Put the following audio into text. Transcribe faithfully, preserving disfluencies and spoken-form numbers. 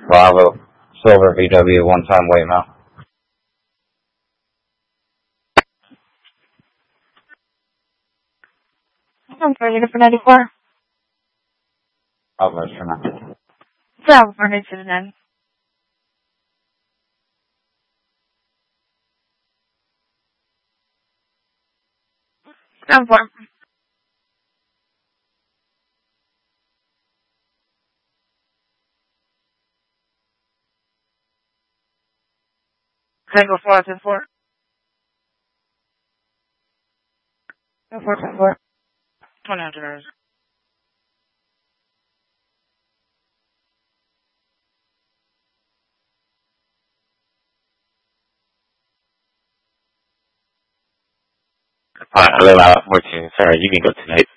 Bravo, Silver V W, one time wait now. I'm ready for ninety-four. I'll vote for now. Bravo for ninety-nine. I'm for. Tango four, ten four. Ten four, ten four. Twenty hundred. Alright, I'll allow it for you. Sorry, you can go tonight.